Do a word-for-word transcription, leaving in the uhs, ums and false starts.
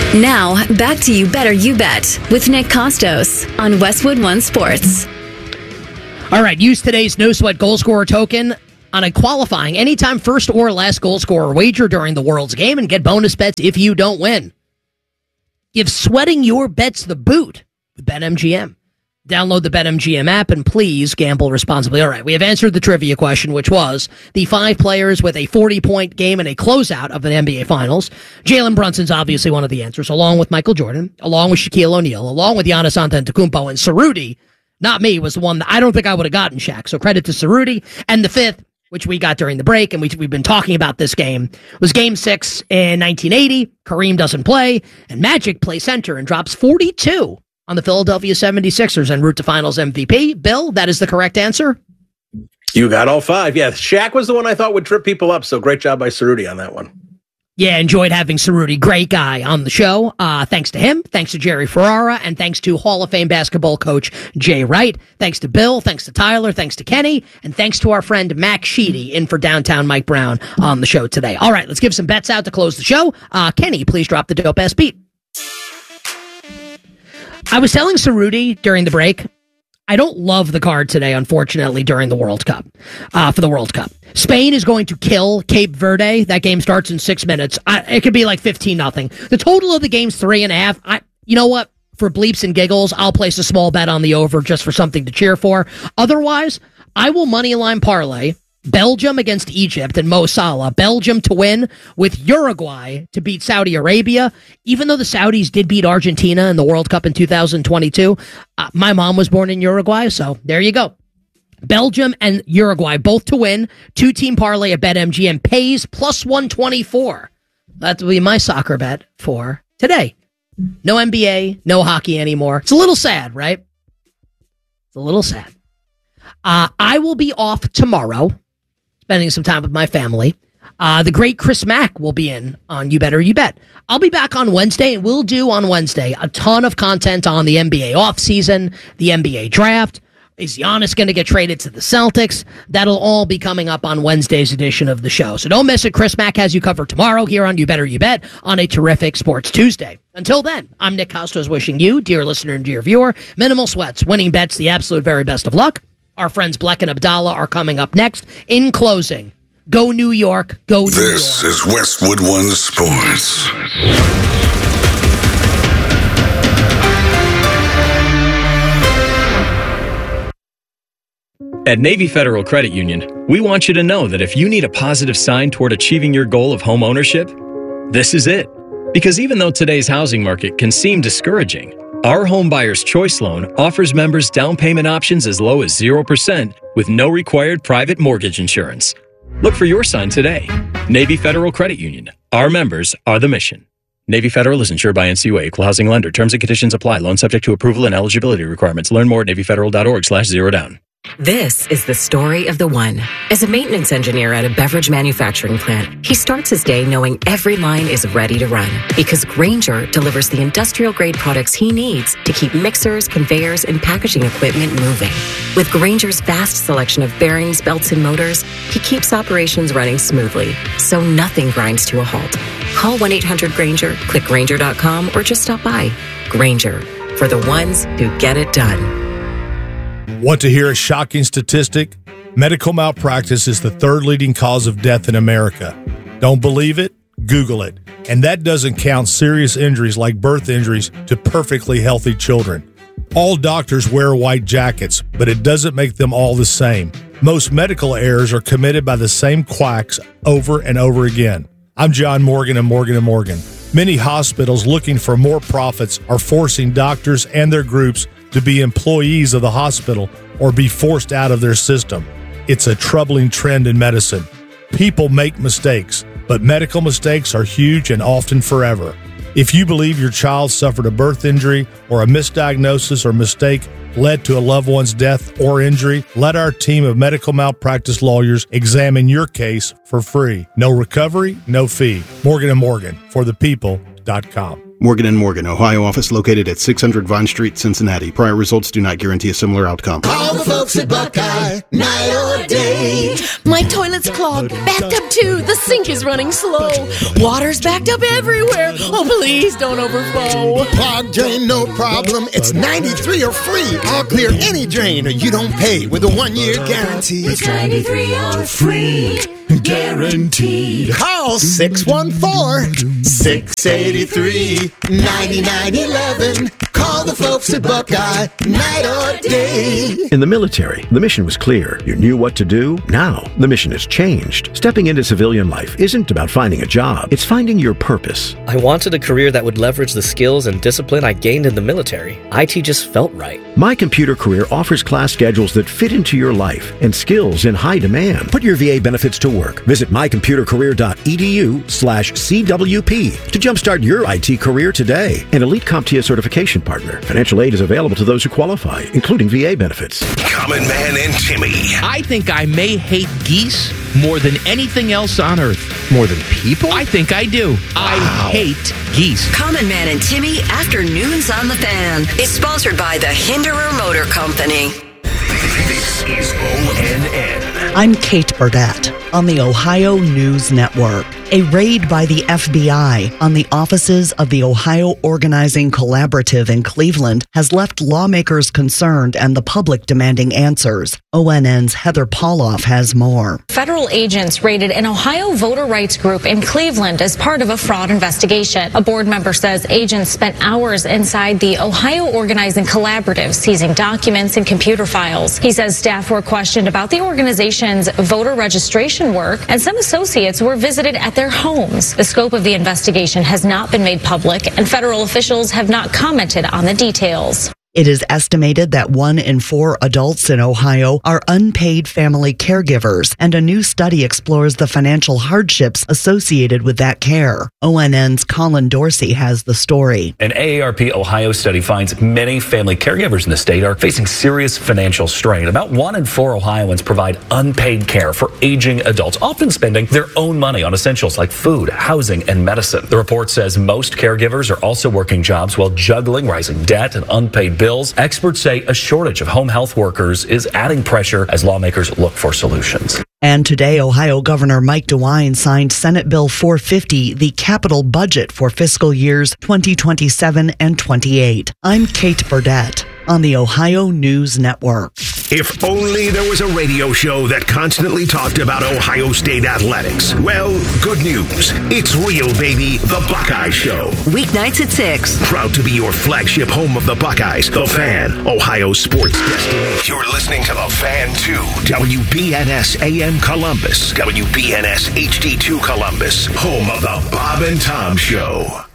Now, back to You Better You Bet with Nick Costos on Westwood One Sports. All right, use today's No Sweat goal scorer token on a qualifying anytime first or last goal scorer wager during the World's game and get bonus bets if you don't win. Give sweating your bets the boot with BetMGM. Download the BetMGM app and please gamble responsibly. All right, we have answered the trivia question, which was the five players with a forty-point game and a closeout of the N B A Finals. Jalen Brunson's obviously one of the answers, along with Michael Jordan, along with Shaquille O'Neal, along with Giannis Antetokounmpo, and Cerruti, not me, was the one that I don't think I would have gotten, Shaq. So credit to Cerruti. And the fifth, which we got during the break, and we, we've been talking about this game, was Game six in nineteen eighty. Kareem doesn't play, and Magic plays center and drops forty-two on the Philadelphia seventy-sixers en route to Finals M V P. Bill, that is the correct answer? You got all five. Yeah, Shaq was the one I thought would trip people up, so great job by Cerruti on that one. Yeah, enjoyed having Cerruti, great guy, on the show. Uh, thanks to him, thanks to Jerry Ferrara, and thanks to Hall of Fame basketball coach Jay Wright. Thanks to Bill, thanks to Tyler, thanks to Kenny, and thanks to our friend Mac Sheedy in for downtown Mike Brown on the show today. All right, let's give some bets out to close the show. Uh, Kenny, please drop the dope-ass beat. I was telling Cerruti during the break, I don't love the card today, unfortunately, during the World Cup, uh, for the World Cup. Spain is going to kill Cape Verde. That game starts in six minutes. I, it could be like fifteen nothing. The total of the game's three and a half. I, you know what? For bleeps and giggles, I'll place a small bet on the over just for something to cheer for. Otherwise, I will moneyline parlay Belgium against Egypt and Mo Salah. Belgium to win with Uruguay to beat Saudi Arabia. Even though the Saudis did beat Argentina in the World Cup in two thousand twenty-two, uh, my mom was born in Uruguay, so there you go. Belgium and Uruguay both to win. Two-team parlay at BetMGM pays plus one twenty-four. That will be my soccer bet for today. No N B A, no hockey anymore. It's a little sad, right? It's a little sad. Uh, I will be off tomorrow, spending some time with my family. Uh, the great Chris Mack will be in on You Better You Bet. I'll be back on Wednesday, and we'll do on Wednesday a ton of content on the N B A offseason, the N B A draft. Is Giannis going to get traded to the Celtics? That'll all be coming up on Wednesday's edition of the show. So don't miss it. Chris Mack has you covered tomorrow here on You Better You Bet on a terrific Sports Tuesday. Until then, I'm Nick Costos wishing you, dear listener and dear viewer, minimal sweats, winning bets, the absolute very best of luck. Our friends Bleck and Abdallah are coming up next. In closing, go New York, go New York. This is Westwood One Sports. At Navy Federal Credit Union, we want you to know that if you need a positive sign toward achieving your goal of home ownership, this is it. Because even though today's housing market can seem discouraging, our Home Buyer's Choice Loan offers members down payment options as low as zero percent with no required private mortgage insurance. Look for your sign today. Navy Federal Credit Union. Our members are the mission. Navy Federal is insured by N C U A, Equal Housing Lender. Terms and conditions apply. Loan subject to approval and eligibility requirements. Learn more at NavyFederal.org slash zero down. This is the story of the one. As a maintenance engineer at a beverage manufacturing plant, he starts his day knowing every line is ready to run because Grainger delivers the industrial-grade products he needs to keep mixers, conveyors, and packaging equipment moving. With Grainger's vast selection of bearings, belts, and motors, he keeps operations running smoothly, so nothing grinds to a halt. Call one eight hundred Grainger, click Grainger dot com, or just stop by. Grainger, for the ones who get it done. Want to hear a shocking statistic? Medical malpractice is the third leading cause of death in America. Don't believe it? Google it. And that doesn't count serious injuries like birth injuries to perfectly healthy children. All doctors wear white jackets, but it doesn't make them all the same. Most medical errors are committed by the same quacks over and over again. I'm John Morgan of Morgan and Morgan. Many hospitals looking for more profits are forcing doctors and their groups to be employees of the hospital or be forced out of their system. It's a troubling trend in medicine. People make mistakes, but medical mistakes are huge and often forever. If you believe your child suffered a birth injury or a misdiagnosis or mistake led to a loved one's death or injury, let our team of medical malpractice lawyers examine your case for free. No recovery, no fee. Morgan and Morgan, for the people dot com. Morgan and Morgan, Ohio office located at six hundred Vine Street, Cincinnati. Prior results do not guarantee a similar outcome. Call the folks at Buckeye, night or day. My toilet's clogged, backed up too. The sink is running slow. Water's backed up everywhere. Oh, please don't overflow. Clogged drain, no problem. It's ninety-three or free. I'll clear any drain or you don't pay with a one-year guarantee. It's ninety-three or free. Guaranteed. Call six one four, six eight three, nine nine one one. Call the folks at Buckeye, night or day. In the military, the mission was clear. You knew what to do. Now, the mission has changed. Stepping into civilian life isn't about finding a job. It's finding your purpose. I wanted a career that would leverage the skills and discipline I gained in the military. I T just felt right. My Computer Career offers class schedules that fit into your life and skills in high demand. Put your V A benefits to work. Visit my computer career dot e d u slash C W P to jumpstart your I T career today. An Elite CompTIA certification partner. Financial aid is available to those who qualify, including V A benefits. Common Man and Timmy. I think I may hate geese more than anything else on earth. More than people? I think I do. Wow. I hate geese. Common Man and Timmy Afternoons on the Fan is sponsored by the Hinderer Motor Company. This is O N N. I'm Kate Burdett on the Ohio News Network. A raid by the F B I on the offices of the Ohio Organizing Collaborative in Cleveland has left lawmakers concerned and the public demanding answers. O N N's Heather Pauloff has more. Federal agents raided an Ohio voter rights group in Cleveland as part of a fraud investigation. A board member says agents spent hours inside the Ohio Organizing Collaborative, seizing documents and computer files. He says staff were questioned about the organization's voter registration work, and some associates were visited at their homes. The scope of the investigation has not been made public, and federal officials have not commented on the details. It is estimated that one in four adults in Ohio are unpaid family caregivers, and a new study explores the financial hardships associated with that care. O N N's Colin Dorsey has the story. An A A R P Ohio study finds many family caregivers in the state are facing serious financial strain. About one in four Ohioans provide unpaid care for aging adults, often spending their own money on essentials like food, housing, and medicine. The report says most caregivers are also working jobs while juggling rising debt and unpaid bills. Experts say a shortage of home health workers is adding pressure as lawmakers look for solutions. And today, Ohio Governor Mike DeWine signed Senate Bill four fifty, the capital budget for fiscal years twenty twenty-seven and twenty-eight. I'm Kate Burdett on the Ohio News Network. If only there was a radio show that constantly talked about Ohio State athletics. Well, good news. It's real, baby. The Buckeye Show. Weeknights at six. Proud to be your flagship home of the Buckeyes, The Fan, Ohio sports destiny. You're listening to The Fan two, W B N S A M Columbus, W B N S H D two Columbus, home of the Bob and Tom Show.